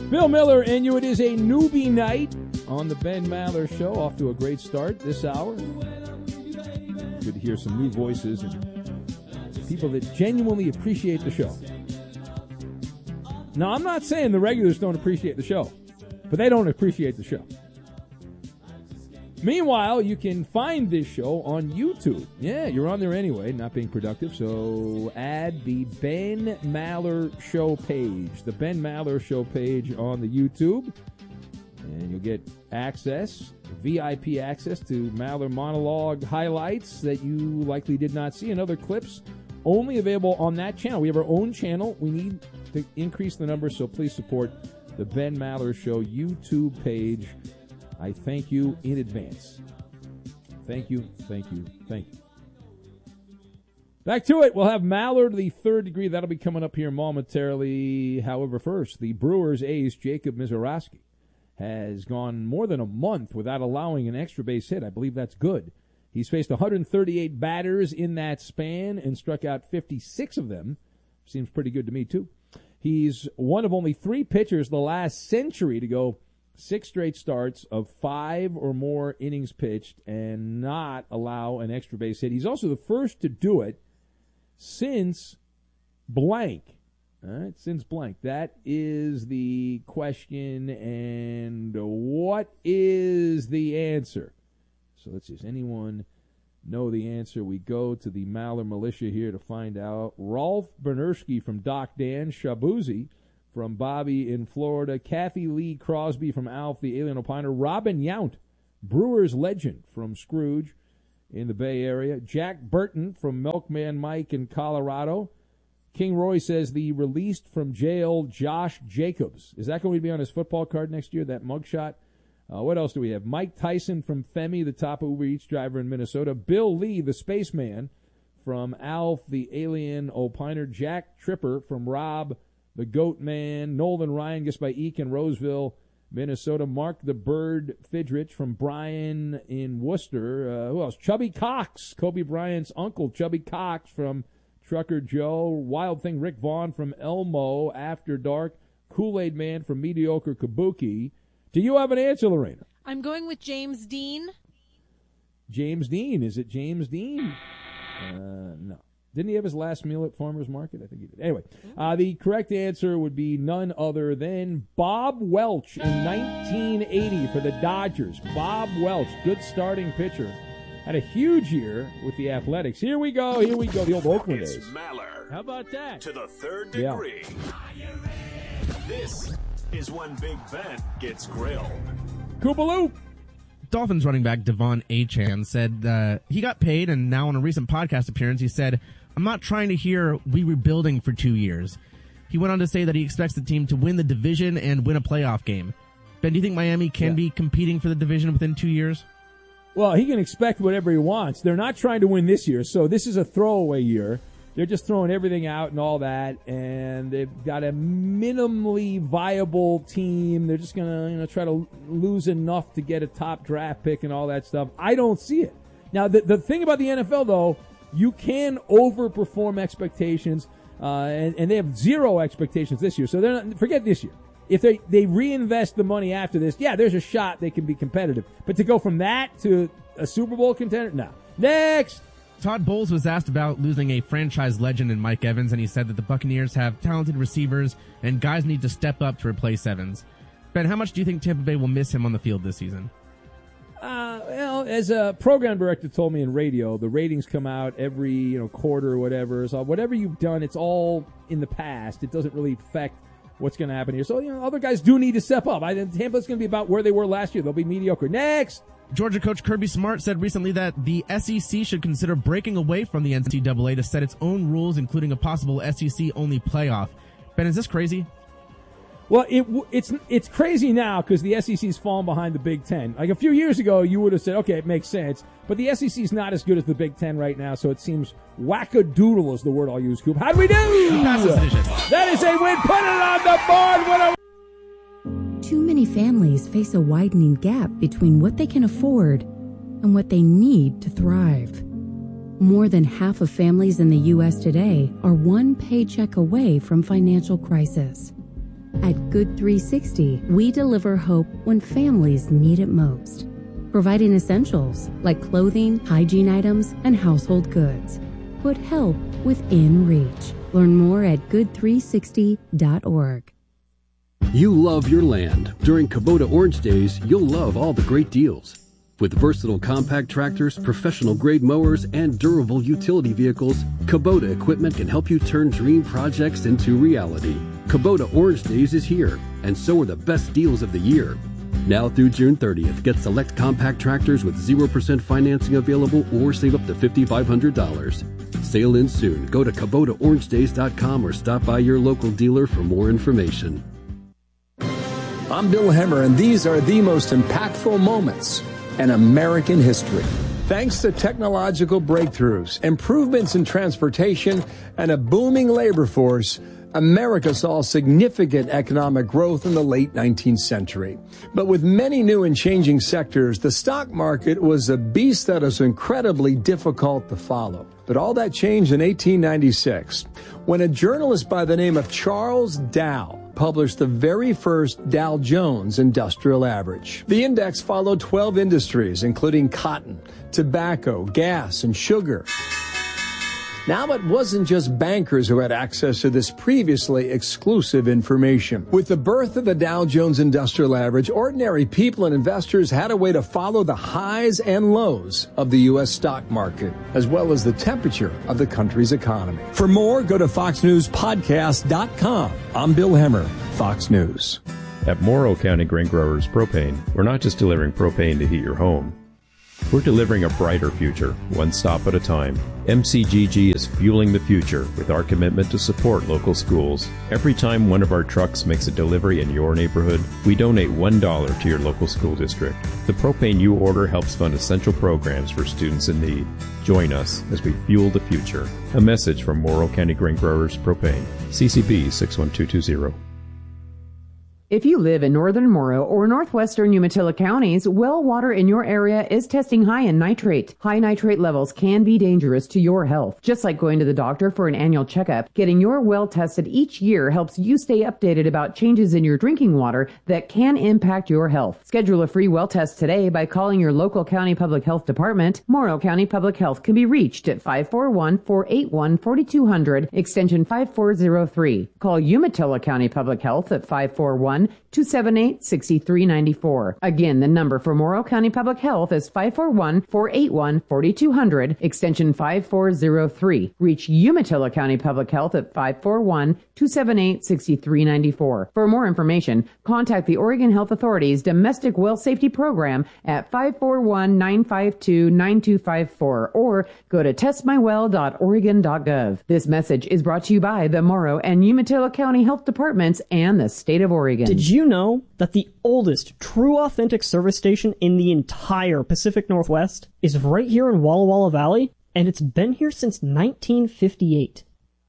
Bill Miller and you. It is a newbie night on the Ben Maller Show. Off to a great start this hour. Good to hear some new voices and people that genuinely appreciate the show. Now, I'm not saying the regulars don't appreciate the show, but they don't appreciate the show. Meanwhile, you can find this show on YouTube. Yeah, you're on there anyway, not being productive, so add the Ben Maller Show page. The Ben Maller Show page on the YouTube, and you'll get access, VIP access to Maller monologue highlights that you likely did not see, and other clips only available on that channel. We have our own channel. We need to increase the numbers, so please support the Ben Maller Show YouTube page. I thank you in advance. Thank you, thank you, thank you. Back to it. We'll have Maller to the third degree. That'll be coming up here momentarily. However, first, the Brewers ace, Jacob Misiorowski, has gone more than a month without allowing an extra base hit. I believe that's good. He's faced 138 batters in that span and struck out 56 of them. Seems pretty good to me, too. He's one of only 3 pitchers the last century to go 6 straight starts of 5 or more innings pitched and not allow an extra base hit. He's also the first to do it since blank. All right, since blank. That is the question, and what is the answer? So let's see, does anyone know the answer? We go to the Maller Militia here to find out. Rolf Bernersky from Doc Dan, Shabuzi from Bobby in Florida, Kathy Lee Crosby from Alf, the Alien Opiner, Robin Yount, Brewers legend from Scrooge in the Bay Area, Jack Burton from Milkman Mike in Colorado. King Roy says the released from jail Josh Jacobs. Is that going to be on his football card next year, that mugshot? What else do we have? Mike Tyson from Femi, the top Uber Eats driver in Minnesota. Bill Lee, the spaceman from Alf, the Alien Opiner. Jack Tripper from Rob, the Goat Man. Nolan Ryan gets by Eek in Roseville, Minnesota. Mark the Bird Fidrich from Brian in Worcester. Who else? Chubby Cox, Kobe Bryant's uncle. Chubby Cox from Trucker Joe. Wild Thing Rick Vaughn from Elmo After Dark. Kool-Aid Man from Mediocre Kabuki. Do you have an answer, Lorena? I'm going with James Dean. James Dean. Is it James Dean? No. Didn't he have his last meal at Farmer's Market? I think he did. Anyway, the correct answer would be none other than Bob Welch in 1980 for the Dodgers. Bob Welch, good starting pitcher. Had a huge year with the Athletics. Here we go, the old Oakland days. It's Maller. How about that? To the third degree. Yeah. This is when Big Ben gets grilled. Koopaloop. Dolphins running back Devon Achane said he got paid, and now on a recent podcast appearance, he said, "I'm not trying to hear we rebuilding for 2 years." He went on to say that he expects the team to win the division and win a playoff game. Ben, do you think Miami can be competing for the division within 2 years? Well, he can expect whatever he wants. They're not trying to win this year, so this is a throwaway year. They're just throwing everything out and all that, and they've got a minimally viable team. They're just going to try to lose enough to get a top draft pick and all that stuff. I don't see it. Now, the thing about the NFL, though, you can overperform expectations, and they have zero expectations this year. So they're not, forget this year. If they reinvest the money after this, yeah, there's a shot they can be competitive. But to go from that to a Super Bowl contender, no. Next. Todd Bowles was asked about losing a franchise legend in Mike Evans, and he said that the Buccaneers have talented receivers and guys need to step up to replace Evans. Ben, how much do you think Tampa Bay will miss him on the field this season? Well, as a program director told me in radio, the ratings come out every quarter or whatever. So whatever you've done, it's all in the past. It doesn't really affect what's going to happen here. So other guys do need to step up. I think Tampa's going to be about where they were last year. They'll be mediocre. Next. Georgia coach Kirby Smart said recently that the SEC should consider breaking away from the NCAA to set its own rules, including a possible SEC-only playoff. Ben, is this crazy? Well, it's crazy now because the SEC's fallen behind the Big Ten. Like a few years ago, you would have said, okay, it makes sense. But the SEC's not as good as the Big Ten right now, so it seems wackadoodle is the word I'll use, Coop. How do we do? That is a win. Put it on the board. What a Too many families face a widening gap between what they can afford and what they need to thrive. More than half of families in the U.S. today are one paycheck away from financial crisis. At Good 360, we deliver hope when families need it most, providing essentials like clothing, hygiene items, and household goods. Put help within reach. Learn more at good360.org. You love your land. During Kubota Orange Days, you'll love all the great deals. With versatile compact tractors, professional-grade mowers, and durable utility vehicles, Kubota equipment can help you turn dream projects into reality. Kubota Orange Days is here, and so are the best deals of the year. Now through June 30th, get select compact tractors with 0% financing available or save up to $5,500. Sale ends soon. Go to KubotaOrangeDays.com or stop by your local dealer for more information. I'm Bill Hemmer, and these are the most impactful moments in American history. Thanks to technological breakthroughs, improvements in transportation, and a booming labor force, America saw significant economic growth in the late 19th century. But with many new and changing sectors, the stock market was a beast that was incredibly difficult to follow. But all that changed in 1896, when a journalist by the name of Charles Dow published the very first Dow Jones Industrial Average. The index followed 12 industries, including cotton, tobacco, gas, and sugar. Now, it wasn't just bankers who had access to this previously exclusive information. With the birth of the Dow Jones Industrial Average, ordinary people and investors had a way to follow the highs and lows of the U.S. stock market, as well as the temperature of the country's economy. For more, go to FoxNewsPodcast.com. I'm Bill Hemmer, Fox News. At Morrow County Grain Growers Propane, we're not just delivering propane to heat your home. We're delivering a brighter future, one stop at a time. MCGG is fueling the future with our commitment to support local schools. Every time one of our trucks makes a delivery in your neighborhood, we donate $1 to your local school district. The propane you order helps fund essential programs for students in need. Join us as we fuel the future. A message from Morrow County Grain Growers Propane. CCB 61220. If you live in northern Morrow or northwestern Umatilla counties, well water in your area is testing high in nitrate. High nitrate levels can be dangerous to your health. Just like going to the doctor for an annual checkup, getting your well tested each year helps you stay updated about changes in your drinking water that can impact your health. Schedule a free well test today by calling your local county public health department. Morrow County Public Health can be reached at 541-481-4200, extension 5403. Call Umatilla County Public Health at 541-278-6394. Again, the number for Morrow County Public Health is 541-481-4200, extension 5403. Reach Umatilla County Public Health at 541-278-6394. For more information, contact the Oregon Health Authority's Domestic Well Safety Program at 541-952-9254 or go to testmywell.oregon.gov. This message is brought to you by the Morrow and Umatilla County Health Departments and the state of Oregon. Did you know that the oldest true authentic service station in the entire Pacific Northwest is right here in Walla Walla Valley? And it's been here since 1958.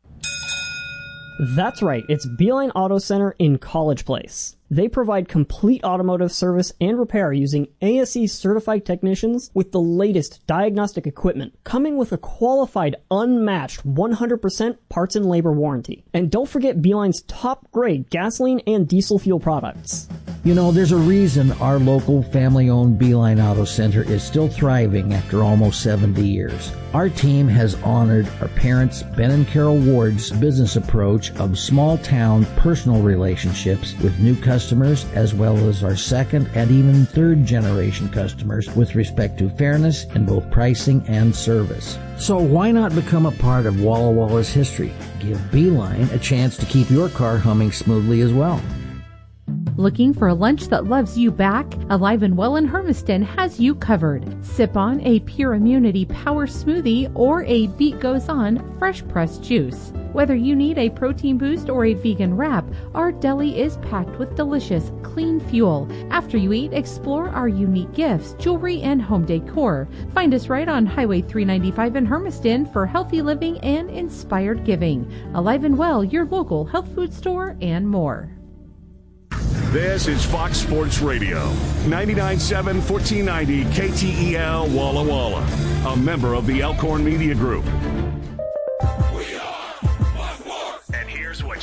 That's right, it's Beeline Auto Center in College Place. They provide complete automotive service and repair using ASE certified technicians with the latest diagnostic equipment, coming with a qualified, unmatched 100% parts and labor warranty. And don't forget Beeline's top grade gasoline and diesel fuel products. You know, there's a reason our local family-owned Beeline Auto Center is still thriving after almost 70 years. Our team has honored our parents, Ben and Carol Ward's business approach of small-town personal relationships with new customers, as well as our second and even third-generation customers with respect to fairness in both pricing and service. So why not become a part of Walla Walla's history? Give Beeline a chance to keep your car humming smoothly as well. Looking for a lunch that loves you back? Alive and Well in Hermiston has you covered. Sip on a Pure Immunity Power Smoothie or a Beat Goes On fresh pressed juice. Whether you need a protein boost or a vegan wrap, our deli is packed with delicious, clean fuel. After you eat, explore our unique gifts, jewelry, and home decor. Find us right on Highway 395 in Hermiston for healthy living and inspired giving. Alive and Well, your local health food store, and more. This is Fox Sports Radio, 99.7 1490 KTEL Walla Walla, a member of the Elkhorn Media Group. And here's what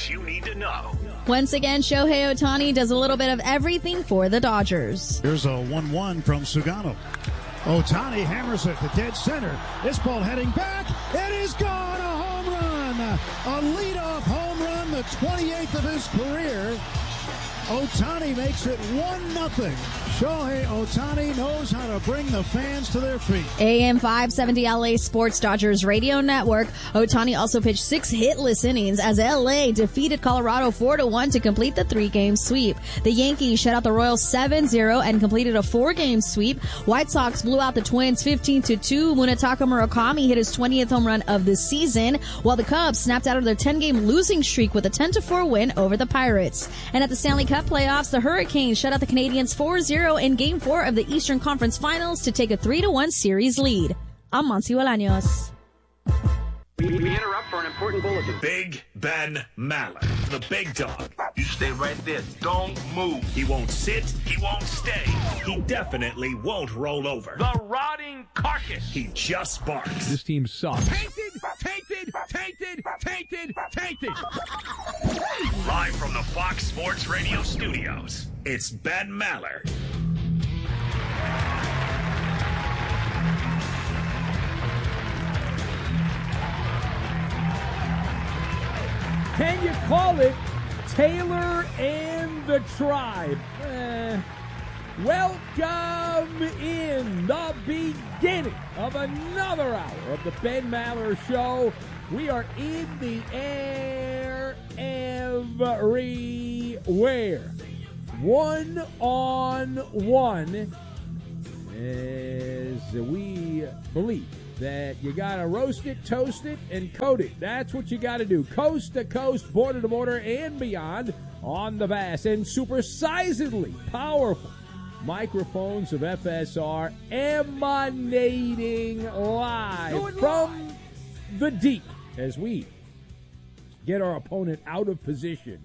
sports you need to know. Once again, Shohei Ohtani does a little bit of everything for the Dodgers. Here's a 1-1 from Sugano. Ohtani hammers it to dead center. This ball heading back. It is gone. A home run. A leadoff home run, the 28th of his career. Ohtani makes it 1-0. Shohei Ohtani knows how to bring the fans to their feet. AM 570 LA Sports Dodgers Radio Network. Ohtani also pitched 6 hitless innings as LA defeated Colorado 4-1 to complete the 3-game sweep. The Yankees shut out the Royals 7-0 and completed a 4-game sweep. White Sox blew out the Twins 15-2. Munetaka Murakami hit his 20th home run of the season, while the Cubs snapped out of their 10-game losing streak with a 10-4 win over the Pirates. And at the Stanley Cup playoffs, the Hurricanes shut out the Canadiens 4-0 in Game 4 of the Eastern Conference Finals to take a 3-1 series lead. I'm Monty Bolaños. We interrupt for an important bulletin. Big Ben Maller, the big dog. You stay right there. Don't move. He won't sit. He won't stay. He definitely won't roll over. The rotting carcass. He just barks. This team sucks. Tainted, tainted, tainted, tainted, tainted. Live from the Fox Sports Radio studios, it's Ben Maller. Can you call it Taylor and the Tribe? Welcome in the beginning of another hour of the Ben Maller Show. We are in the air everywhere. 1-on-1 as we believe that you gotta roast it, toast it, and coat it. That's what you gotta do. Coast to coast, border to border, and beyond on the vast and supersizedly powerful microphones of FSR emanating live from the deep as we get our opponent out of position.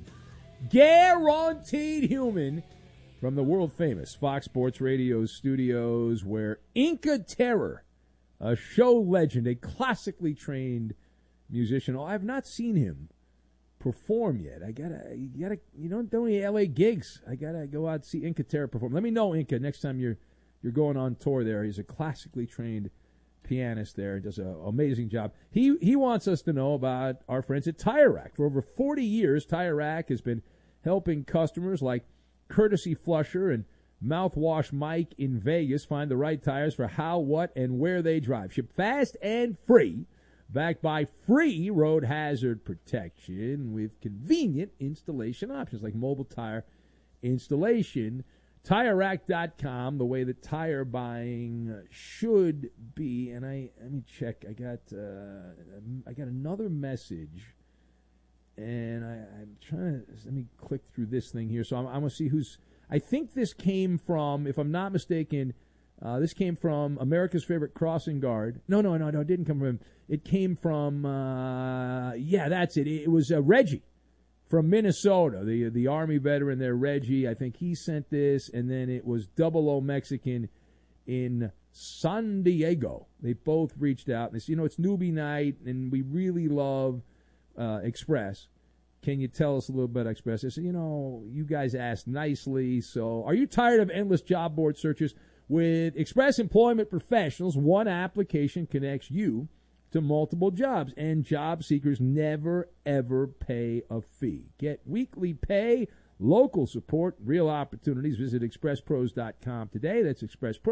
Guaranteed human from the world-famous Fox Sports Radio studios where Inca Terror, a show legend, a classically trained musician. Oh, I have not seen him perform yet. You don't do any LA gigs. I gotta go out and see Inca Terror perform. Let me know, Inca, next time you're going on tour there. He's a classically trained pianist there. Does an amazing job. He wants us to know about our friends at Tire Rack. For over 40 years, Tire Rack has been helping customers like Courtesy Flusher and Mouthwash Mike in Vegas find the right tires for how, what, and where they drive. Ship fast and free, backed by free road hazard protection with convenient installation options like mobile tire installation. TireRack.com, the way that tire buying should be. And let me check. I got another message, and I'm trying to let me click through this thing here. So I'm going to see who's. I think this came from, if I'm not mistaken, this came from America's favorite crossing guard. No, it didn't come from him. It came from, that's it. It was Reggie from Minnesota, the Army veteran there, Reggie. I think he sent this, and then it was 00 Mexican in San Diego. They both reached out. And they said, it's newbie night, and we really love Express. Can you tell us a little bit, Express? I said, you guys asked nicely. So are you tired of endless job board searches? With Express Employment Professionals, one application connects you to multiple jobs, and job seekers never, ever pay a fee. Get weekly pay, local support, real opportunities. Visit expresspros.com today. That's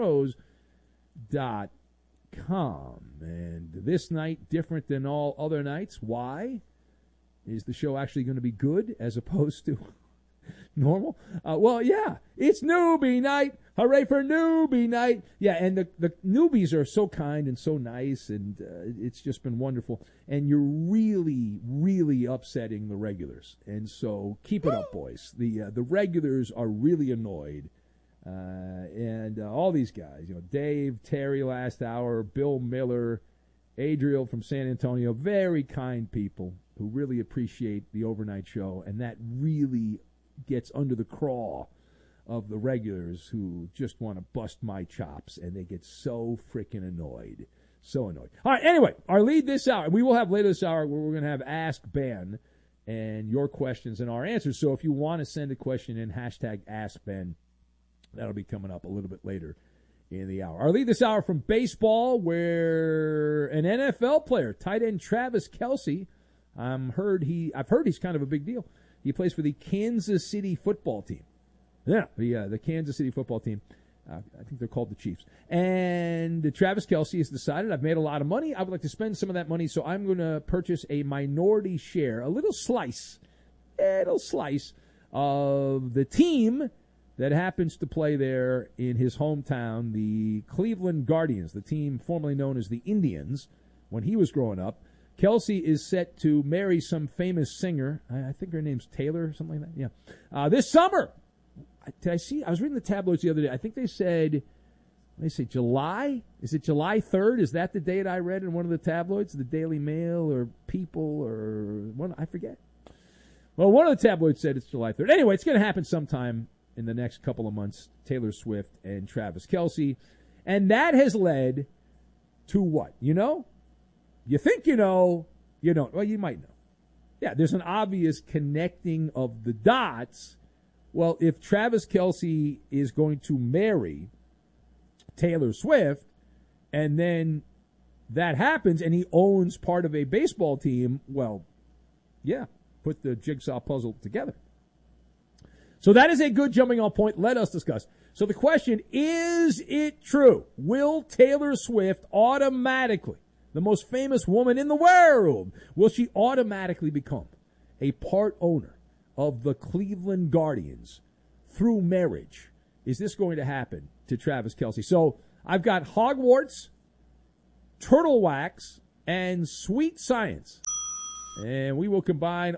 expresspros.com. And this night, different than all other nights. Why? Is the show actually going to be good as opposed to normal? It's newbie night. Hooray for newbie night. Yeah, and the newbies are so kind and so nice, and it's just been wonderful. And you're really, really upsetting the regulars. And so keep it up, boys. The regulars are really annoyed. And all these guys, Dave, Terry last hour, Bill Miller, Adriel from San Antonio, very kind people who really appreciate the overnight show, and that really gets under the craw of the regulars who just want to bust my chops, and they get so freaking annoyed. So annoyed. All right, anyway, our lead this hour, we will have later this hour where we're going to have Ask Ben, and your questions and our answers. So if you want to send a question in, hashtag AskBen, that'll be coming up a little bit later in the hour. I'll lead this hour from baseball, where an NFL player, tight end Travis Kelce, I've heard he's kind of a big deal. He plays for the Kansas City football team. Yeah, the Kansas City football team. I think they're called the Chiefs. And Travis Kelce has decided, I've made a lot of money. I would like to spend some of that money, so I'm going to purchase a minority share, a little slice of the team that happens to play there in his hometown, the Cleveland Guardians, the team formerly known as the Indians when he was growing up. Kelce is set to marry some famous singer. I think her name's Taylor or something like that. Yeah. This summer. Did I see? I was reading the tabloids the other day. I think they say July. Is it July 3rd? Is that the date I read in one of the tabloids, the Daily Mail or People or one? I forget. Well, one of the tabloids said it's July 3rd. Anyway, it's going to happen sometime in the next couple of months. Taylor Swift and Travis Kelce, and that has led to what? You know? You think you know, you don't. Well, you might know. Yeah, there's an obvious connecting of the dots. Well, if Travis Kelce is going to marry Taylor Swift, and then that happens, and he owns part of a baseball team, well, yeah, put the jigsaw puzzle together. So that is a good jumping off point. Let us discuss. So the question, is it true? Will Taylor Swift automatically, the most famous woman in the world, will she automatically become a part owner of the Cleveland Guardians through marriage? Is this going to happen to Travis Kelce? So I've got Hogwarts, Turtle Wax, and Sweet Science. And we will combine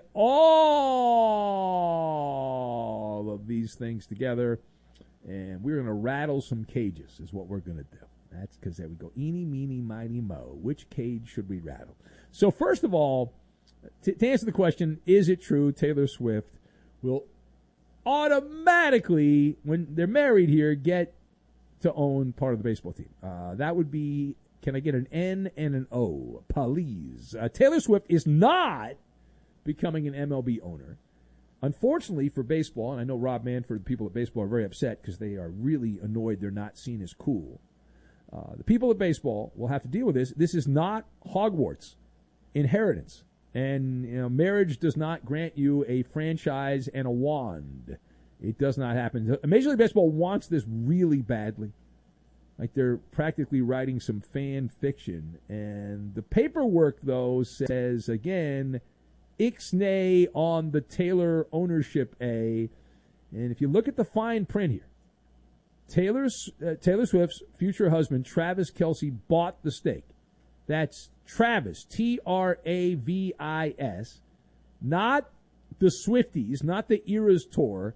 all of these things together, and we're going to rattle some cages is what we're going to do. That's because there we go. Eeny, meeny, miny, mo. Which cage should we rattle? So first of all, to answer the question, is it true Taylor Swift will automatically, when they're married here, get to own part of the baseball team? That would be, can I get an N and an O? Please. Taylor Swift is not becoming an MLB owner. Unfortunately for baseball, and I know Rob Manfred, the people at baseball are very upset because they are really annoyed they're not seen as cool. The people at baseball will have to deal with this. This is not Hogwarts inheritance. And marriage does not grant you a franchise and a wand. It does not happen. Major League Baseball wants this really badly. Like they're practically writing some fan fiction. And the paperwork, though, says, again, ixnay on the Taylor ownership A. And if you look at the fine print here, Taylor Swift's future husband, Travis Kelce, bought the stake. That's Travis, Travis, not the Swifties, not the Eras Tour,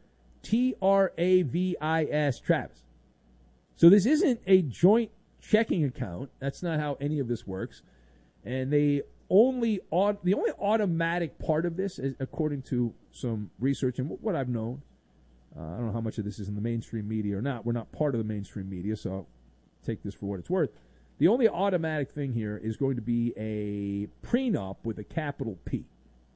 Travis, Travis. So this isn't a joint checking account. That's not how any of this works. And the only automatic part of this, is, according to some research and what I've known, I don't know how much of this is in the mainstream media or not. We're not part of the mainstream media, so I'll take this for what it's worth. The only automatic thing here is going to be a prenup with a capital P.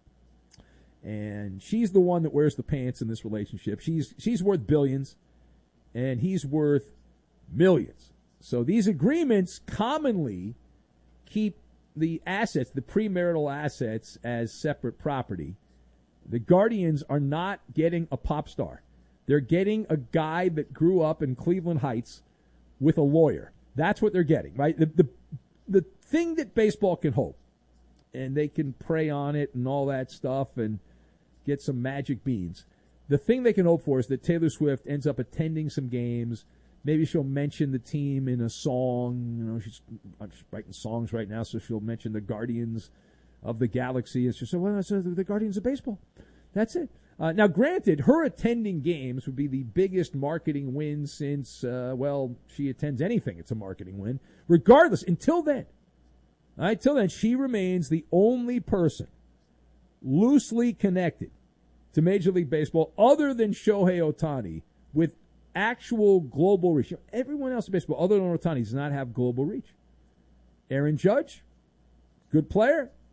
And she's the one that wears the pants in this relationship. She's worth billions, and he's worth millions. So these agreements commonly keep the assets, the premarital assets, as separate property. The Guardians are not getting a pop star. They're getting a guy that grew up in Cleveland Heights with a lawyer. That's what they're getting, right? The thing that baseball can hope, and they can prey on it and all that stuff and get some magic beans. The thing they can hope for is that Taylor Swift ends up attending some games. Maybe she'll mention the team in a song. She's writing songs right now, so she'll mention the Guardians of the Galaxy. And she'll say, well, that's the Guardians of baseball. That's it. Now, granted, her attending games would be the biggest marketing win since, she attends anything. It's a marketing win. Regardless, until then, she remains the only person loosely connected to Major League Baseball other than Shohei Ohtani with actual global reach. Everyone else in baseball, other than Ohtani, does not have global reach. Aaron Judge, good player,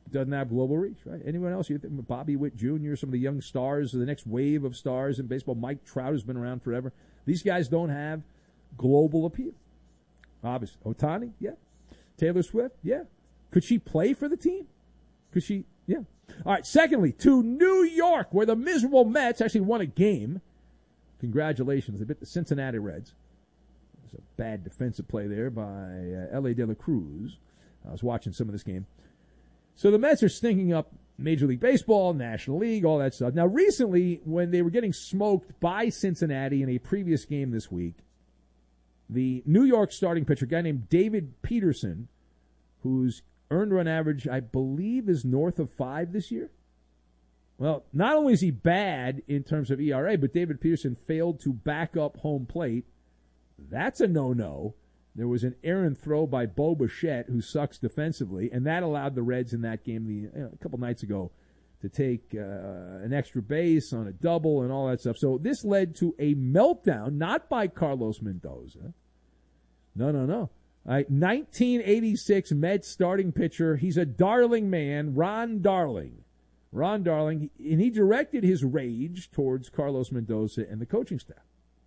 doesn't have global reach, right? Anyone else? You think Bobby Witt Jr., some of the young stars, the next wave of stars in baseball. Mike Trout has been around forever. These guys don't have global appeal. Obviously. Ohtani, yeah. Taylor Swift, yeah. Could she play for the team? Could she? Yeah. All right, secondly, to New York, where the miserable Mets actually won a game. Congratulations. They beat the Cincinnati Reds. It was a bad defensive play there by L.A. De La Cruz. I was watching some of this game. So the Mets are stinking up Major League Baseball, National League, all that stuff. Now, recently, when they were getting smoked by Cincinnati in a previous game this week, the New York starting pitcher, a guy named David Peterson, whose earned run average, I believe, is north of 5 this year. Well, not only is he bad in terms of ERA, but David Peterson failed to back up home plate. That's a no-no. There was an errant throw by Bo Bichette, who sucks defensively, and that allowed the Reds in that game a couple nights ago to take an extra base on a double and all that stuff. So this led to a meltdown, not by Carlos Mendoza. No. 1986 Mets starting pitcher. He's a darling man, Ron Darling. And he directed his rage towards Carlos Mendoza and the coaching staff.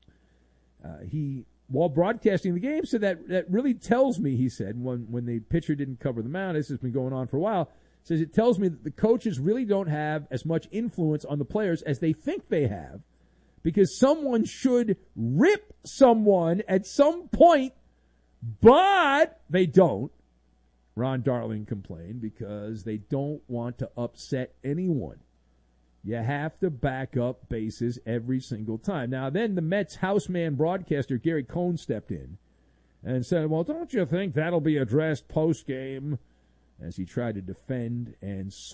While broadcasting the game, said that really tells me, he said, when the pitcher didn't cover the mound, this has been going on for a while, says it tells me that the coaches really don't have as much influence on the players as they think they have, because someone should rip someone at some point, but they don't. Ron Darling complained because they don't want to upset anyone. You have to back up bases every single time. Now, then the Mets houseman broadcaster, Gary Cohn, stepped in and said, well, don't you think that'll be addressed post-game, as he tried to defend and